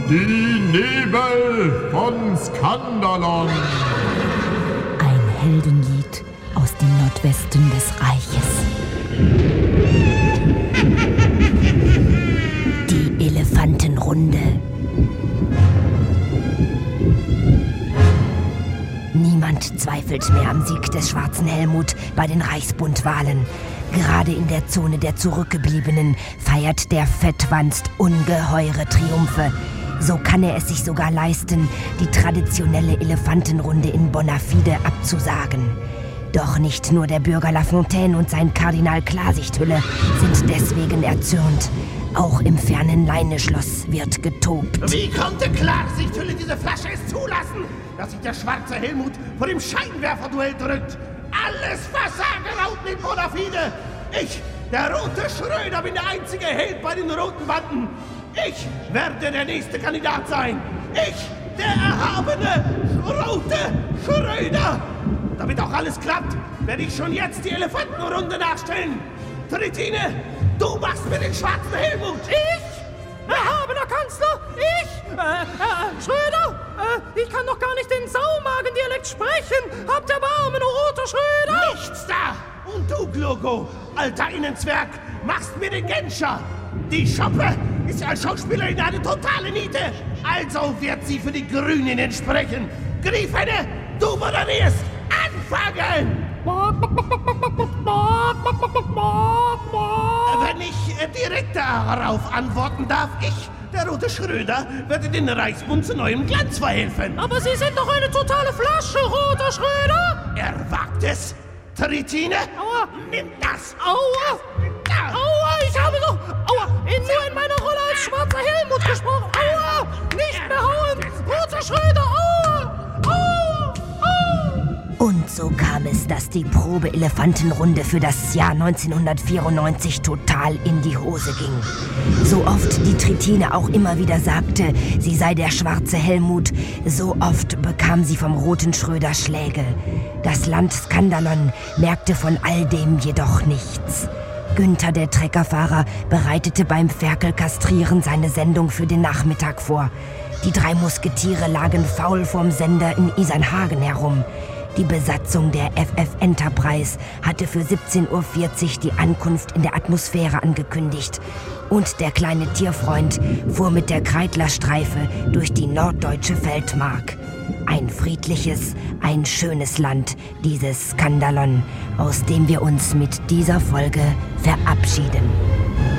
Die Nebel von Skandalon. Ein Heldenlied aus dem Nordwesten des Reiches. Die Elefantenrunde. Niemand zweifelt mehr am Sieg des schwarzen Helmut bei den Reichsbundwahlen. Gerade in der Zone der Zurückgebliebenen feiert der Fettwanst ungeheure Triumphe. So kann er es sich sogar leisten, die traditionelle Elefantenrunde in Bonafide abzusagen. Doch nicht nur der Bürger Lafontaine und sein Kardinal Klarsichthülle sind deswegen erzürnt. Auch im fernen Leineschloss wird getobt. Wie konnte Klarsichthülle diese Flasche es zulassen, dass sich der schwarze Helmut vor dem Scheinwerferduell drückt? Alles Versagerrauten in Bonafide! Ich, der rote Schröder, bin der einzige Held bei den roten Banden! Ich werde der nächste Kandidat sein! Ich, der erhabene, rote Schröder! Damit auch alles klappt, werde ich schon jetzt die Elefantenrunde nachstellen! Tritine, du machst mir den schwarzen Helmut! Ich? Erhabener Kanzler? Ich? Schröder? Ich kann doch gar nicht den Saumagendialekt sprechen! Habt Erbarmen, o roter Schröder! Nichts da! Und du, Glogo, alter Innenzwerg, machst mir den Genscher! Die Schoppe ist ja als Schauspielerin eine totale Niete! Also wird sie für die Grünen sprechen! Griefene, du moderierst! Anfangen! Wenn ich direkt darauf antworten darf, ich, der rote Schröder, werde den Reichsbund zu neuem Glanz verhelfen. Aber Sie sind doch eine totale Flasche, roter Schröder! Er wagt es. Tritine, Aua! Nimm das! Aua! Aua, ich habe doch... Aua! Nur in meiner Rolle als schwarzer Helmut gesprochen! Aua! Nicht mehr hauen! Roter Schröder! Aua! Aua! Aua! Und so kam es, dass die Probe-Elefantenrunde für das Jahr 1994 total in die Hose ging. So oft die Tritine auch immer wieder sagte, sie sei der schwarze Helmut, so oft bekam sie vom roten Schröder Schläge. Das Land Skandalon merkte von all dem jedoch nichts. Günther, der Treckerfahrer, bereitete beim Ferkelkastrieren seine Sendung für den Nachmittag vor. Die 3 Musketiere lagen faul vorm Sender in Isernhagen herum. Die Besatzung der FF Enterprise hatte für 17:40 Uhr die Ankunft in der Atmosphäre angekündigt. Und der kleine Tierfreund fuhr mit der Kreidlerstreife durch die norddeutsche Feldmark. Ein friedliches, ein schönes Land, dieses Skandalon, aus dem wir uns mit dieser Folge verabschieden.